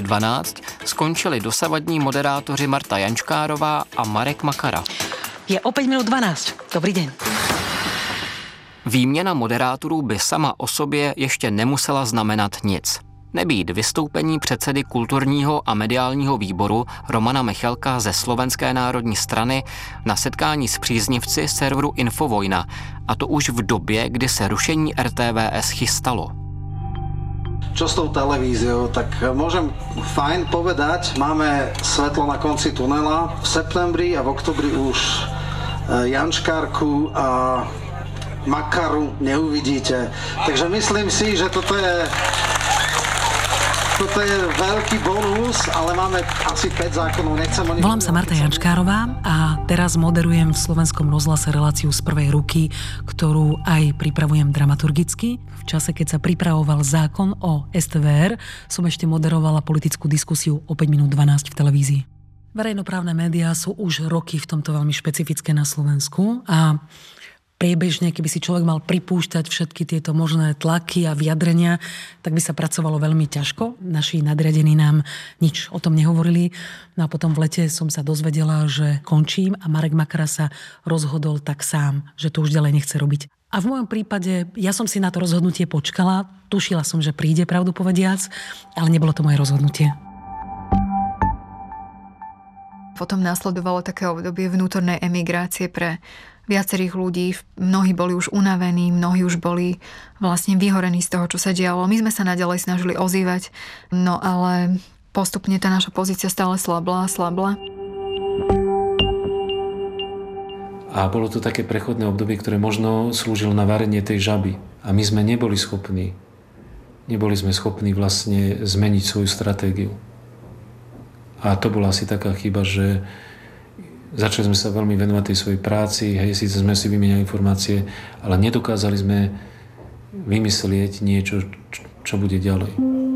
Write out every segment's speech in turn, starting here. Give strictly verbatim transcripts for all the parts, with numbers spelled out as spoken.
dvanáct skončili dosavadní moderátoři Marta Jančkárová a Marek Makara. Je o päť minút dvanásť. Dobrý deň. Výměna moderátorů by sama o sobě ještě nemusela znamenat nic. Nebýt vystoupení předsedy kulturního a mediálního výboru Romana Michalka ze Slovenské národní strany na setkání s příznivci serveru Infovojna, a to už v době, kdy se rušení er té vé es chystalo. Čo s tou televíziou, tak môžem fajn povedať, máme svetlo na konci tunela. V septembri a v oktobri už Jančkárku a Makaru neuvidíte. Takže myslím si, že toto je Toto je veľký bonus, ale máme asi päť zákonov. Nechcem ani... Volám sa Marta Jančkárová a teraz moderujem v Slovenskom rozhlase reláciu z prvej ruky, ktorú aj pripravujem dramaturgicky. V čase, keď sa pripravoval zákon o es té vé er, som ešte moderovala politickú diskusiu o päť minút dvanásť v televízii. Verejnoprávne médiá sú už roky v tomto veľmi špecifické na Slovensku a priebežne, keby si človek mal pripúšťať všetky tieto možné tlaky a vyjadrenia, tak by sa pracovalo veľmi ťažko. Naši nadriadení nám nič o tom nehovorili. No a potom v lete som sa dozvedela, že končím a Marek Makara sa rozhodol tak sám, že to už ďalej nechce robiť. A v mojom prípade, ja som si na to rozhodnutie počkala. Tušila som, že príde, pravdu povediac, ale nebolo to moje rozhodnutie. Potom následovalo také obdobie vnútornej emigrácie pre viacerých ľudí. Mnohí boli už unavení, mnohí už boli vlastne vyhorení z toho, čo sa dialo. My sme sa naďalej snažili ozývať, no ale postupne tá naša pozícia stále slabla a slabla. A bolo to také prechodné obdobie, ktoré možno slúžilo na varenie tej žaby. A my sme neboli schopní, neboli sme schopní vlastne zmeniť svoju stratégiu. A to bola asi taká chyba, že začali sme sa veľmi venovať tej svojej práci, hej, síce sme si vymieniali informácie, ale nedokázali sme vymyslieť niečo, čo bude ďalej.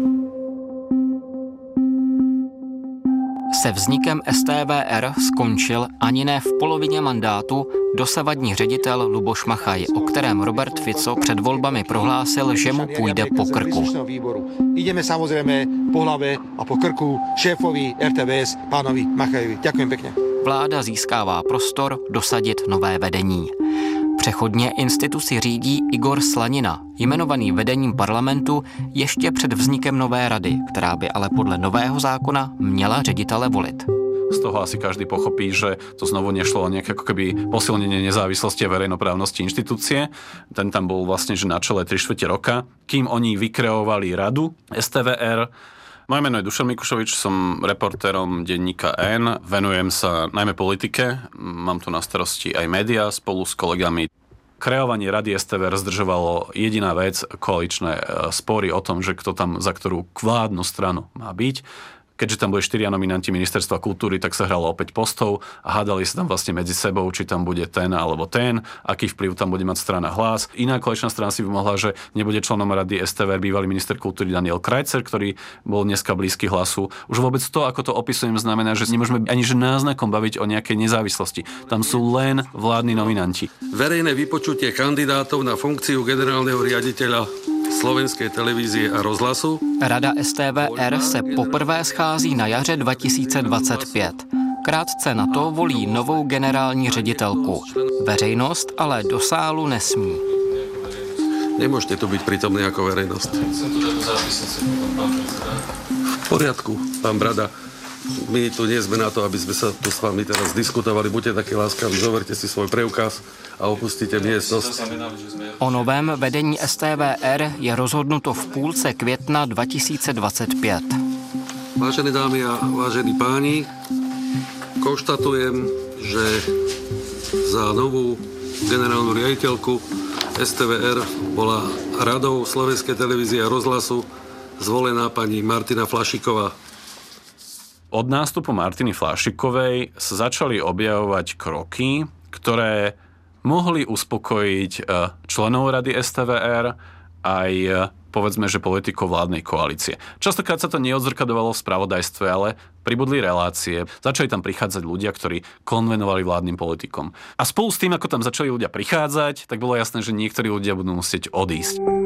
Se vznikem es té vé er skončil ani ne v polovině mandátu dosavadní ředitel Luboš Machaj, o kterém Robert Fico před volbami prohlásil, že mu půjde po krku. Ideme samozrejme po hlave a po krku šéfovi er té vé es, pánovi Machajovi. Ďakujem pekne. Vláda získává prostor dosadit nové vedení. Přechodně instituci řídí Igor Slanina, jmenovaný vedením parlamentu ještě před vznikem nové rady, která by ale podle nového zákona měla ředitele volit. Z toho asi každý pochopí, že to znovu nešlo o nejaké ako keby posilnenie nezávislosti a verejnoprávnosti inštitúcie. Ten tam bol vlastne že na čele tri štvrte roka, kým oni vykreovali radu es té vé er. Moje meno je Dušan Mikušovič, som reportérom denníka N, venujem sa najmä politike, mám tu na starosti aj médiá spolu s kolegami. Kreovanie rady es té vé er zdržovalo jediná vec, koaličné spory o tom, že kto tam za ktorú vládnu stranu má byť. Keďže tam boli štyria nominanti ministerstva kultúry, tak sa hralo opäť postov a hádali sa tam vlastne medzi sebou, či tam bude ten alebo ten, aký vplyv tam bude mať strana Hlas. Iná koaličná strana si vymohla, že nebude členom rady es té vé er bývalý minister kultúry Daniel Krajcer, ktorý bol dneska blízky Hlasu. Už vôbec to, ako to opisujem, znamená, že nemôžeme ani že náznakom baviť o nejakej nezávislosti. Tam sú len vládni nominanti. Verejné vypočutie kandidátov na funkciu generálneho riaditeľa Slovenské televízie a rozhlasu. Rada es té vé er se poprvé schází na jaře dva tisíce dvacet pět. Krátce na to volí novou generální ředitelku. Veřejnost ale do sálu nesmí. Nemôžete tu byť prítomný ako verejnosť. V poriadku, pán Brada. My tu nie sme na to, aby sme sa tu s vami teraz diskutovali. Buďte takí láskaví, zoberte si svoj preukaz a opustite miestnosť. O novém vedení es té vé er je rozhodnuto v půlce května dva tisíce dvacet pět. Vážené dámy a vážení páni, konštatujem, že za novú generálnu riaditeľku es té vé er bola radou Slovenskej televízie a rozhlasu zvolená pani Martina Flašíková. Od nástupu Martiny Flašíkovej sa začali objavovať kroky, ktoré mohli uspokojiť členov rady es té vé er aj povedzme, že politikov vládnej koalície. Častokrát sa to neodzrkadovalo v spravodajstve, ale pribudli relácie. Začali tam prichádzať ľudia, ktorí konvenovali vládnym politikom. A spolu s tým, ako tam začali ľudia prichádzať, tak bolo jasné, že niektorí ľudia budú musieť odísť.